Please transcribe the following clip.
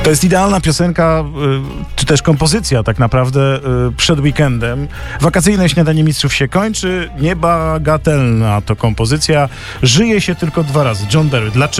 To jest idealna piosenka, czy też kompozycja tak naprawdę przed weekendem. Wakacyjne śniadanie mistrzów się kończy, niebagatelna to kompozycja. Żyje się tylko 2 razy. John Barry. Dlaczego?